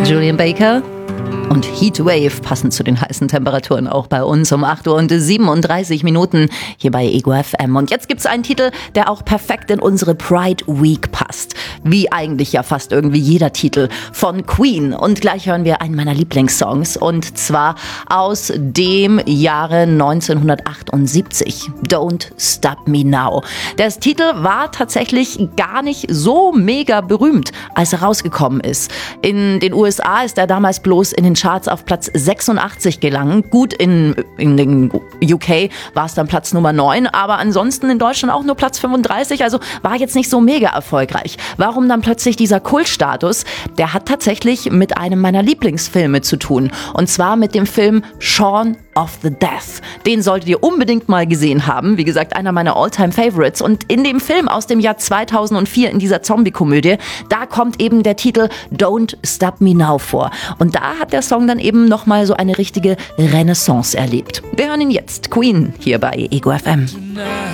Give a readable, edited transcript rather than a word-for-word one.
Julian Baker und Heatwave, passend zu den heißen Temperaturen auch bei uns um 8:37 hier bei Ego FM. Und jetzt gibt's einen Titel, der auch perfekt in unsere Pride Week passt. Wie eigentlich ja fast irgendwie jeder Titel von Queen. Und gleich hören wir einen meiner Lieblingssongs, und zwar aus dem Jahre 1978. Don't Stop Me Now. Der Titel war tatsächlich gar nicht so mega berühmt, als er rausgekommen ist. In den USA ist er damals bloß in den Charts auf Platz 86 gelangen. Gut, in den UK war es dann Platz Nummer 9, aber ansonsten in Deutschland auch nur Platz 35, also war jetzt nicht so mega erfolgreich. Warum dann plötzlich dieser Kultstatus? Der hat tatsächlich mit einem meiner Lieblingsfilme zu tun, und zwar mit dem Film Shaun of the Dead. Den solltet ihr unbedingt mal gesehen haben. Wie gesagt, einer meiner All-Time-Favorites. Und in dem Film aus dem Jahr 2004, in dieser Zombie-Komödie, da kommt eben der Titel Don't Stop Me Now vor. Und da hat der Song dann eben nochmal so eine richtige Renaissance erlebt. Wir hören ihn jetzt. Queen hier bei Ego FM.